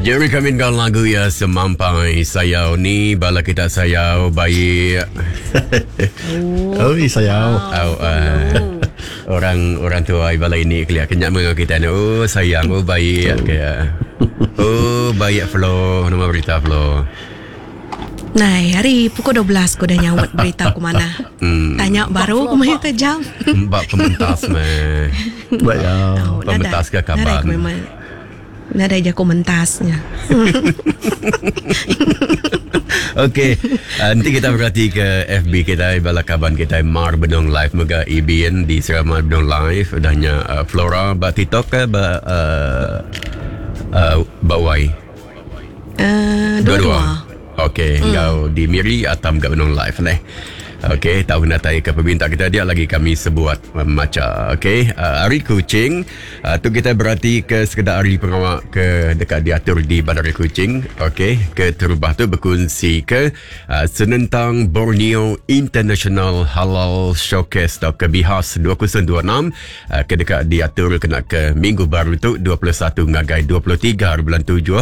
Jerry kawinkan lagu ya semampai sayau ni bala kita sayau baik. Sayau. Orang tua bala ini kelihatan kenyak menga kita ni. Oh sayang, oh baik kayak. Oh baik Flo, nama berita Flo. Nah, hari pukul 12 aku dah nyawat berita aku mana. Tanya baru aku main kejam. Mbak pementas meh. Bayau. Pementas ke kapan? Nada aja komentasnya. Okey, nanti kita berhati ke FB kita, bala kaban kita Mar Bedong Live mega IBN di Serama Bedong Live adanya Flora ba TikTok ke ba Wai. Dua-dua. Okey, kau di Miri atau kat Bedong Live leh. Okey, tahu nak tanya ke peminta kita dia lagi kami sebuat macam. Okey, hari kucing tu kita berarti ke sekedar hari pengawak ke dekat diatur di Bandar Kuching. Okey, ke terubah tu berkongsi ke Senentang Borneo International Halal Showcase atau ke BIHAS 2026 ke dekat diatur kena ke minggu baru tu 21 ngagai 23 bulan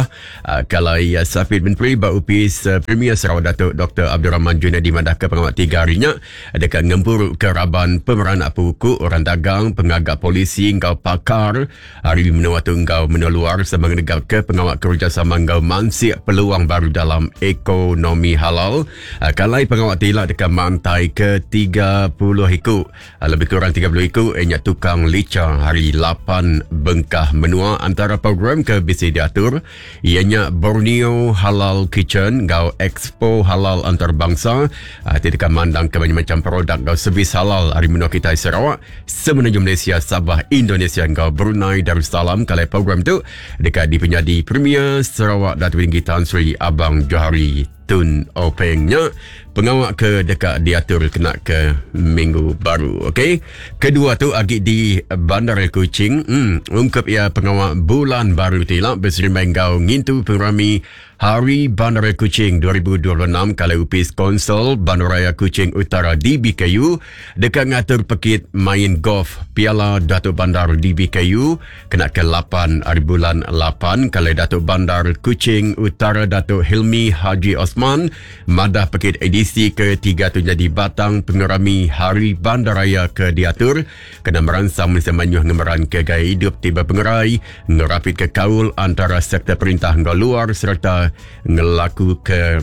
7 kalai Safid Menteri Baupis Premier Sarawak Datuk Dr. Abdul Rahman Junaidi Madah ke pengawak 3 harinya dekat ngempur keraban pemeran pokok orang dagang pengagak polisi engkau pakar hari menua tu engkau meneluar sebagai negara ke pengawak kerjasama engkau mansik peluang baru dalam ekonomi halal kalai pengawak tilak dekat mantai ke 30 ikut lebih kurang 30 ikut enyak tukang lica hari 8 bengkah menua antara program ke bisi diatur ianya Borneo Halal Kitchen engkau Expo Halal Antarabangsa dekat mandang ke macam produk dan servis halal hari menua kita Sarawak semenanjung Malaysia Sabah Indonesia engkau Brunei Darussalam kalau program tu dekat di penyadi Premier Sarawak Datuk Tinggi Tan Sri Abang Johari Tun Opengnya pengawak ke dekat diatur kena ke minggu baru. Okey, kedua tu agi di Bandar Kuching ungkap ia pengawak bulan baru tilak berserimbang kau ngintu pengrami Hari Bandar Kuching 2026 kalau upis konsol Bandaraya Kuching Utara DBKU dekat ngatur pekit main golf Piala Datuk Bandar DBKU kena ke 8 hari bulan 8 kalau Datuk Bandar Kuching Utara Datuk Hilmi Haji Osman madah pekit edisi ke-3 tu jadi batang pengerami Hari Bandaraya ke diatur kena meransang menyuh ngemeran ke gaya hidup tiba pengerai ngerapit ke kaul antara sektor perintah hingga luar serta ngelaku ke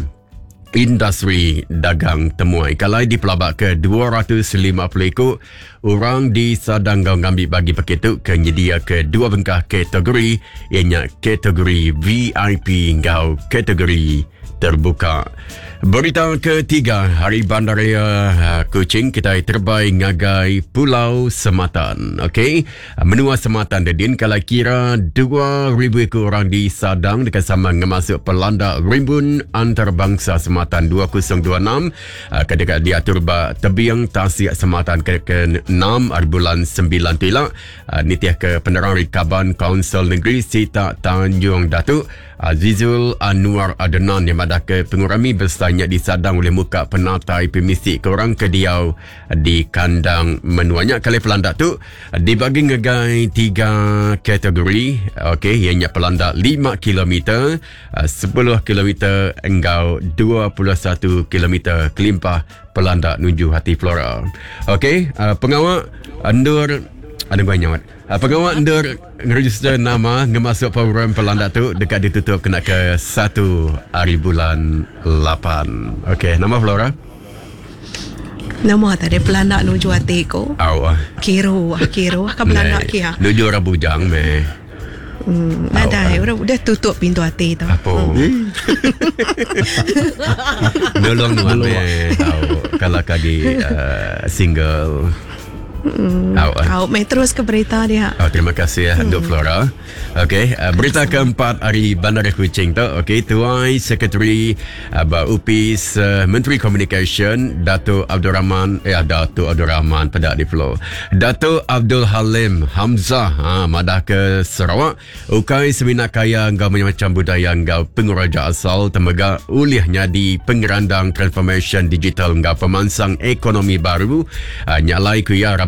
industri dagang temuai kalai di pelabak ke 250 ikut orang di sadang kau ngambil bagi paket tu ke nyedia ke dua bengkah kategori ianya kategori VIP kau kategori terbuka. Berita ketiga, Hari Bandaraya Kuching kita terbaik ngagai Pulau Sematan. Okey, menua Sematan dedin kalau kira 2,000 ekor orang di Sadang dekat sama ngemasuk pelanda rimbun antarabangsa Sematan 2026 ke dekat diatur ba tebiang Tasik Sematan ke 6 bulan 9 tilak nitiah ke penerang rikaban Kaunsil Negeri Sita Tanjung Datuk Azizul Anwar Adenan yang madah ke pengurami bertanya di Sadang oleh muka penatai pemisik ke orang kediau di kandang menuanya kali pelanda tu dibagi ngegai 3 kategori. Okey, ianya pelanda 5 km 10 km engkau 21 km kelimpah pelanda nuju hati Flora. Okey, pengawak Andur ada banyak pengawak Andur register nama ngemasuk program pelanda tu dekat ditutup kena ke 1 hari bulan 8. Okey, nama Flora? Nama tadi pelanda nuju hati ko. Kiro ke pelanda kia. Nuju orang bujang meh. Nada, udah tutup pintu hati tu. Apa? Nolong meh tahu kalau kagi single. Main terus ke berita dia. Terima kasih Dok Flora. Okey, berita keempat hari Bandar Kuching tu. Okey, Tuai Sekretari UPIS Menteri Communication Datuk Abdul Rahman pada di Flow. Datuk Abdul Halim Hamzah madah ke Sarawak. Ukai semina kaya engkau macam budaya engkau penguraja asal temega ulihnya di pengerandang transformation digital engkau pemansang ekonomi baru nyalai kuya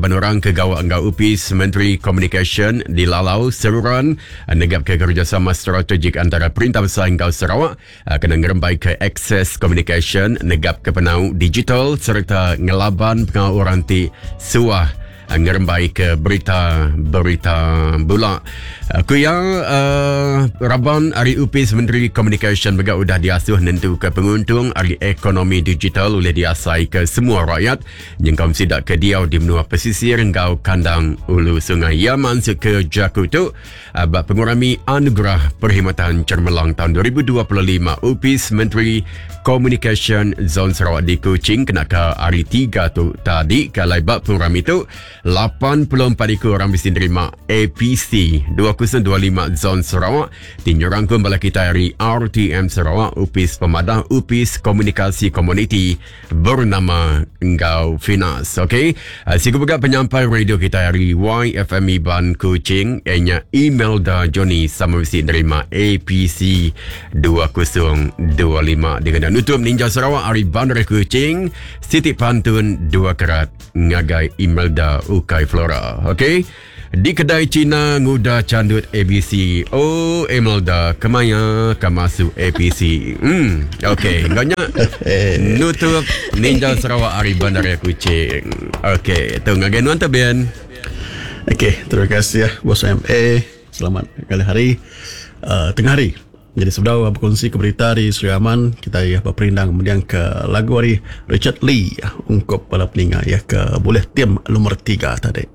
laban orang ke gawak Anggau UPIS Menteri Komunikasi di Lalau Seruran negap ke kerjasama strategik antara Perintah Besar Anggau Sarawak kena ngerembai ke akses komunikasi negap ke penau digital serta ngelaban pengau orang ti suah ngerembai ke berita bula. Kuyang Raban Ari UPIS Menteri Komunikasi juga sudah diasuh nentu ke penguntung Ari ekonomi digital oleh diasai ke semua rakyat yang kaum sidak ke diau di menua pesisir Ngau Kandang Ulu Sungai Yaman ke Jakutu bak pengurami anugerah perkhidmatan cermelang tahun 2025 UPIS Menteri Komunikasi Zon Sarawak di Kuching kena ke Ari 3 tu tadi kalai bak pengurami tu 84 orang mesti terima APC 2025 Zon Sarawak tinjurangkum bala kita dari RTM Sarawak UPIS Pemadah UPIS Komunikasi Komuniti bernama Ngau Finas. Okey, siku juga penyampai radio kita dari YFMI Ban Kuching email da Johnny sama mesti terima APC 2025 dengan nutup Ninja Sarawak Ari Bandar Kuching Siti Pantun 2 karat ngagai email da Ukai Flora. Okey, di kedai Cina nguda candut ABC. Oh, Emelda kemaya kamasu APC. Okey, nganya nutup Ninja Sarawak Ari Bandar Kuching. Okey, tu ngagai nuan tabian. Okey, terima kasih ya Bos MA. Selamat kali hari tengah hari. Jadi sebenarnya berkongsi ke berita di Sri Aman, kita ya berperindang kemudian ke lagu dari Richard Lee ungkap pada peningat ya ke boleh tim nomor 3 tadi.